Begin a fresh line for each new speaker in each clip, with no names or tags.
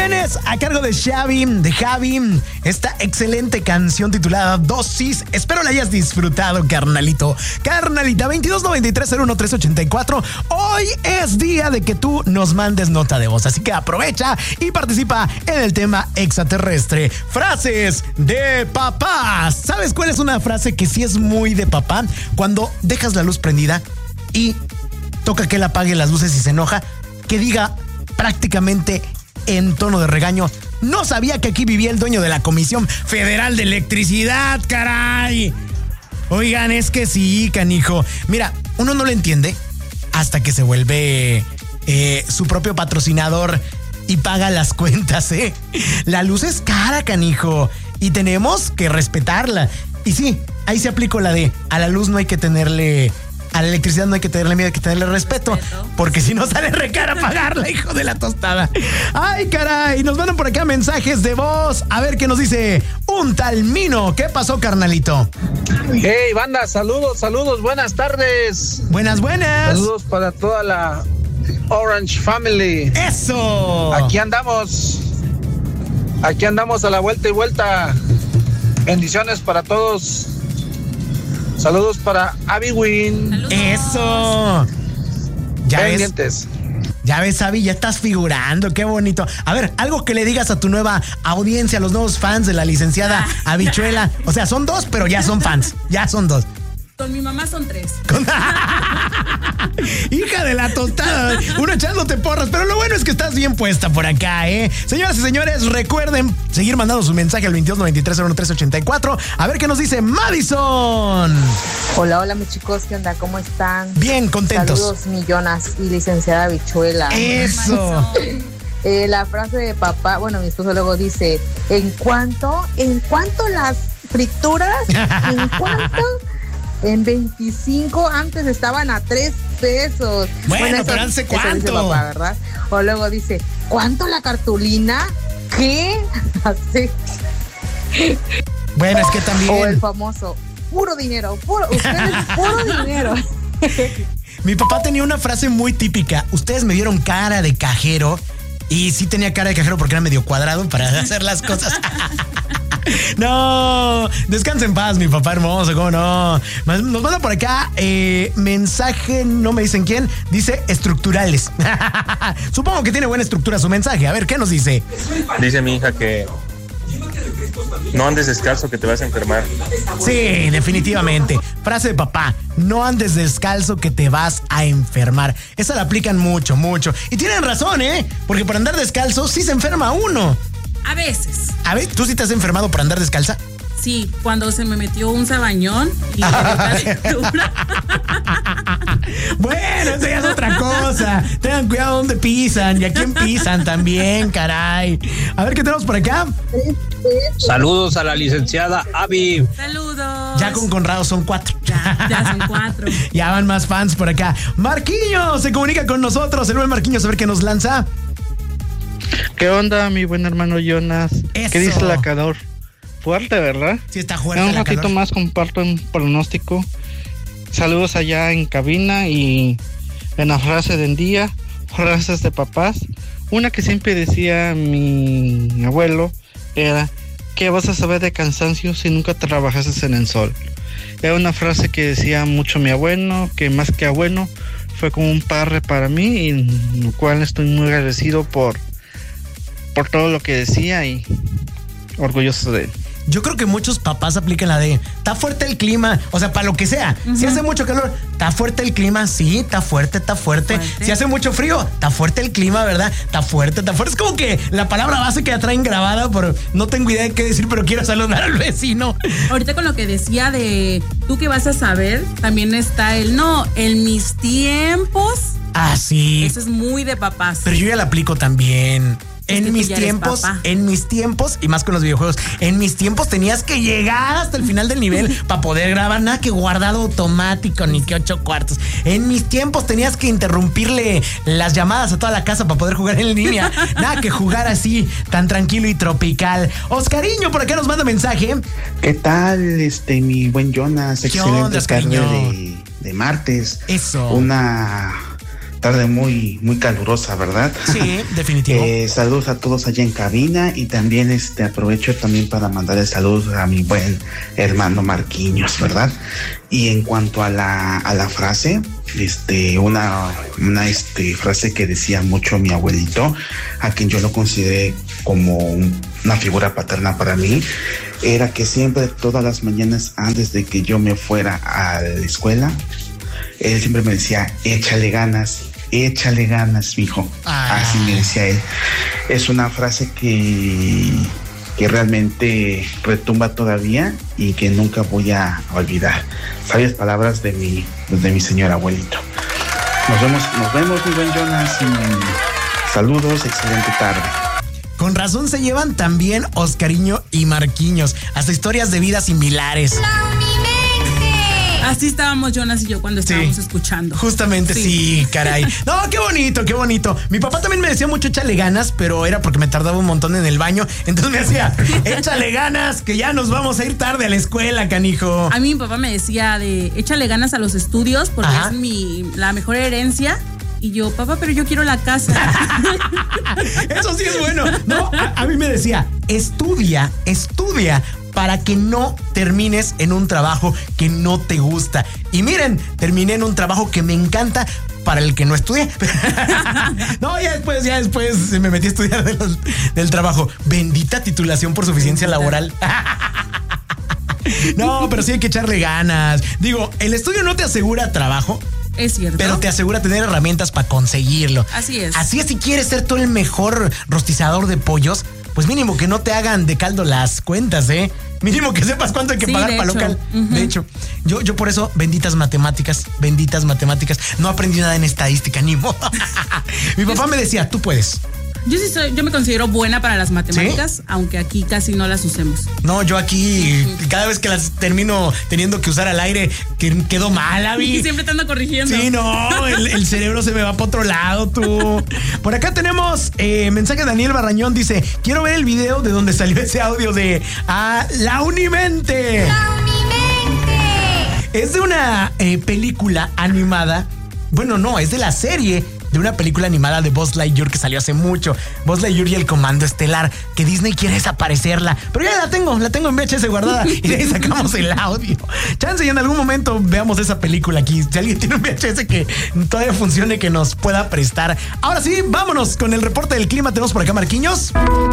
tienes a cargo de Javi, esta excelente canción titulada Dosis. Espero la hayas disfrutado, carnalito. Carnalita, 2293-01384. Hoy es día de que tú nos mandes nota de voz, así que aprovecha y participa en el tema extraterrestre. Frases de papá. ¿Sabes cuál es una frase que sí es muy de papá? Cuando dejas la luz prendida y toca que él apague las luces y se enoja, que diga prácticamente en tono de regaño: no sabía que aquí vivía el dueño de la Comisión Federal de Electricidad, caray. Oigan, es que sí, canijo. Mira, uno no lo entiende hasta que se vuelve su propio patrocinador y paga las cuentas, ¿eh? La luz es cara, canijo, y tenemos que respetarla. Y sí, ahí se aplicó la de a la luz no hay que tenerle... A la electricidad no hay que tenerle miedo, hay que tenerle respeto, porque si no sale re cara pagarla, hijo de la tostada. Ay, caray, nos mandan por acá mensajes de voz. A ver qué nos dice un tal Mino. ¿Qué pasó, carnalito?
Hey, banda, saludos, buenas tardes.
Buenas.
Saludos para toda la Orange Family.
¡Eso!
Aquí andamos a la vuelta y vuelta. Bendiciones para todos. Saludos para Abby Win.
Saludos.
¡Eso!
Pendientes.
Ya ves, Abby, ya estás figurando, qué bonito. A ver, algo que le digas a tu nueva audiencia, a los nuevos fans de la licenciada Habichuela. O sea, son dos, pero ya son fans. Ya son dos.
Con mi mamá son 3.
Hija de la tostada, uno echándote porras, pero lo bueno es que estás bien puesta por acá, ¿eh? Señoras y señores, recuerden seguir mandando su mensaje al 2293-01384. A ver qué nos dice Madison.
Hola, mis chicos, ¿qué onda? ¿Cómo están?
Bien, contentos.
Saludos, mi Jonas y licenciada Habichuela.
Eso.
La frase de papá, bueno, mi esposo luego dice, ¿en cuánto las frituras? ¿En cuánto? En 25, antes estaban a 3 pesos.
Bueno, pero ¿hace cuánto?
Dice papá, ¿verdad? O luego dice, ¿cuánto la cartulina? ¿Qué? Así.
Bueno, es que también.
O el famoso, puro dinero, ustedes puro dinero.
Mi papá tenía una frase muy típica: ustedes me dieron cara de cajero. Y sí tenía cara de cajero porque era medio cuadrado para hacer las cosas. No, descansa en paz, mi papá hermoso, ¿cómo no? Nos manda por acá mensaje, no me dicen quién, dice estructurales. Supongo que tiene buena estructura su mensaje. A ver, ¿qué nos dice?
Dice mi hija que no andes descalzo, que te vas a enfermar.
Sí, definitivamente. Frase de papá: no andes descalzo, que te vas a enfermar. Esa la aplican mucho. Y tienen razón, ¿eh? Porque por andar descalzo sí se enferma uno.
A veces.
A ver, ¿tú sí te has enfermado por andar descalza?
Sí, cuando se me metió un sabañón y me dio calentura.
Bueno, eso ya es otra cosa. Tengan cuidado donde pisan y a quién pisan también, caray. A ver, ¿qué tenemos por acá?
Saludos a la licenciada Abby.
Saludos.
Ya con Conrado son 4.
Ya son 4.
Ya van más fans por acá. Marquinhos se comunica con nosotros. El buen Marquinhos, a ver qué nos lanza.
¿Qué onda, mi buen hermano Jonas?
Eso.
¿Qué dice la calor? Fuerte, ¿verdad?
Sí, está fuerte.
Un ratito más comparto un pronóstico. Saludos allá en cabina y en la frase del día, frases de papás. Una que siempre decía mi abuelo era: ¿qué vas a saber de cansancio si nunca trabajaste en el sol? Era una frase que decía mucho mi abuelo, que más que abuelo fue como un padre para mí, y lo cual estoy muy agradecido por todo lo que decía y orgulloso de él.
Yo creo que muchos papás aplican la de: está fuerte el clima, o sea, para lo que sea. Uh-huh. Si hace mucho calor, está fuerte el clima, sí, está fuerte. Si hace mucho frío, está fuerte el clima, ¿verdad? Está fuerte. Es como que la palabra base que ya traen grabada, por no tengo idea de qué decir, pero quiero saludar al vecino.
Ahorita con lo que decía de tú qué vas a saber, también está en mis tiempos.
Ah, sí.
Eso es muy de papás.
Pero yo ya la aplico también. En mis tiempos, y más con los videojuegos, en mis tiempos tenías que llegar hasta el final del nivel para poder grabar, nada que guardado automático, ni que 8 cuartos. En mis tiempos tenías que interrumpirle las llamadas a toda la casa para poder jugar en línea, nada que jugar así, tan tranquilo y tropical. Oscariño por acá nos manda mensaje.
¿Qué tal, mi buen Jonas?
¿Qué
Excelente
onda,
tarde de martes.
Eso.
Una tarde muy, muy calurosa, ¿verdad?
Sí, definitivo.
Saludos a todos allá en cabina y también aprovecho también para mandarle saludos a mi buen hermano Marquinhos, ¿verdad? Y en cuanto a la frase, una frase que decía mucho mi abuelito, a quien yo lo consideré como una figura paterna para mí, era que siempre, todas las mañanas antes de que yo me fuera a la escuela, él siempre me decía, échale ganas, mijo. Así me decía él. Es una frase que realmente retumba todavía y que nunca voy a olvidar. Sabias palabras de mi señor abuelito. Nos vemos, mi buen Jonas. Saludos, excelente tarde.
Con razón se llevan también Oscariño y Marquinhos. Hasta historias de vida similares.
Así estábamos Jonas y yo cuando estábamos escuchando.
Justamente, sí, caray. No, qué bonito. Mi papá también me decía mucho échale ganas, pero era porque me tardaba un montón en el baño. Entonces me decía, échale ganas, que ya nos vamos a ir tarde a la escuela, canijo.
A mí mi papá me decía de échale ganas a los estudios porque es la mejor herencia. Y yo, papá, pero yo quiero la casa.
Eso sí es bueno. No, a mí me decía, estudia para que no termines en un trabajo que no te gusta. Y miren, terminé en un trabajo que me encanta para el que no estudié. No, ya después me metí a estudiar del trabajo. Bendita titulación por suficiencia laboral. No, pero sí hay que echarle ganas. Digo, el estudio no te asegura trabajo.
Es cierto.
Pero te asegura tener herramientas para conseguirlo.
Así es.
Así es, si quieres ser tú el mejor rostizador de pollos, pues mínimo que no te hagan de caldo las cuentas, ¿eh? Mínimo que sepas cuánto hay que pagar para local. De hecho, yo por eso, benditas matemáticas. No aprendí nada en estadística, ni modo. Mi papá me decía, tú puedes.
Yo me considero buena para las matemáticas, aunque aquí casi no las usemos.
No, yo aquí, cada vez que las termino teniendo que usar al aire, quedo mal, Abby.
Y siempre te ando corrigiendo.
Sí, no, el cerebro se me va para otro lado, tú. Por acá tenemos mensaje de Daniel Barrañón, dice, quiero ver el video de donde salió ese audio de La Unimente. ¡La Unimente! Es de una película animada. Bueno, no, es de la serie de una película animada de Buzz Lightyear que salió hace mucho. Buzz Lightyear y el Comando Estelar, que Disney quiere desaparecerla. Pero ya la tengo en VHS guardada y de ahí sacamos el audio. Chance y en algún momento veamos esa película aquí. Si alguien tiene un VHS que todavía funcione, que nos pueda prestar. Ahora sí, vámonos con el reporte del clima. Tenemos por acá Marquinhos.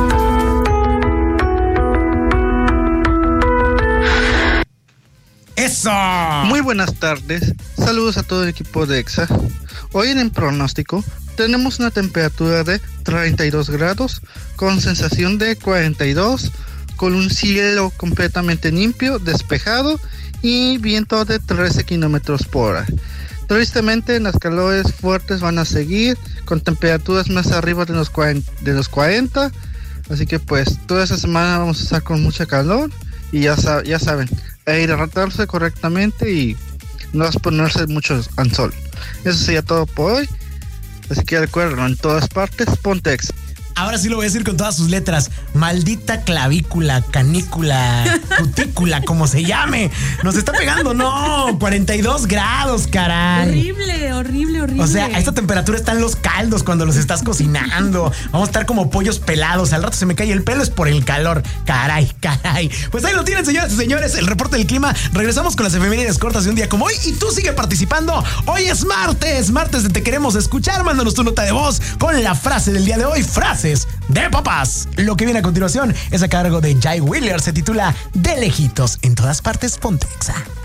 ¡Eso!
Muy buenas tardes. Saludos a todo el equipo de EXA. Hoy en el pronóstico tenemos una temperatura de 32 grados con sensación de 42, con un cielo completamente limpio, despejado y viento de 13 kilómetros por hora. Tristemente, las calores fuertes van a seguir con temperaturas más arriba de los 40. Así que pues toda esa semana vamos a estar con mucha calor y ya saben, hidratarse correctamente y no exponerse mucho al sol. Eso sería todo por hoy. Así que recuerden, en todas partes, ponte EXA.
Ahora sí lo voy a decir con todas sus letras. Maldita clavícula, canícula, cutícula, como se llame. Nos está pegando, no, 42 grados, caray.
Horrible.
O sea, a esta temperatura están los caldos cuando los estás cocinando. Vamos a estar como pollos pelados. Al rato se me cae el pelo, es por el calor. Caray. Pues ahí lo tienen, señoras y señores, el reporte del clima. Regresamos con las efemérides cortas de un día como hoy. Y tú sigue participando. Hoy es martes de Te Queremos Escuchar. Mándanos tu nota de voz con la frase del día de hoy. Frases de papás. Lo que viene a continuación es a cargo de Jay Wheeler. Se titula De lejitos. En todas partes, ponte EXA.